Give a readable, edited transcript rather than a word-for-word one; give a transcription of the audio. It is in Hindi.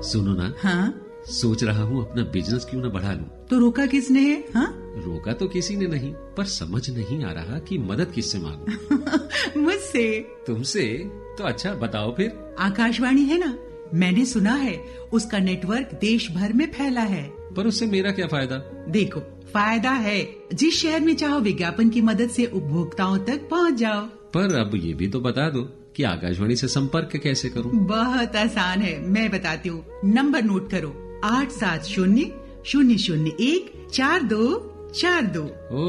सुनो ना। हाँ? सोच रहा हूँ अपना बिजनेस क्यों न बढ़ा लूं। तो रोका किसने है? हाँ? रोका तो किसी ने नहीं, पर समझ नहीं आ रहा कि मदद किससे मांगूं। मुझसे। तुमसे? तो अच्छा बताओ फिर। आकाशवाणी है ना, मैंने सुना है उसका नेटवर्क देश भर में फैला है। पर उससे मेरा क्या फायदा? देखो, फायदा है। जिस शहर में चाहो विज्ञापन की मदद से उपभोक्ताओं तक पहुंच जाओ। पर अब ये भी तो बता दो कि आकाशवाणी से संपर्क कैसे करूं? बहुत आसान है, मैं बताती हूँ। नंबर नोट करो, 870-001-4242।